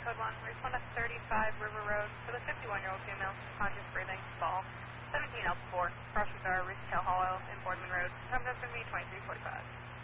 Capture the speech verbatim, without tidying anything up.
code one. Respond to thirty-five River Road for the fifty-one-year-old female, conscious breathing, fall. seventeen L four, cross with our Retail Hall Oil in Boardman Road. Time is going to be twenty-three forty-five.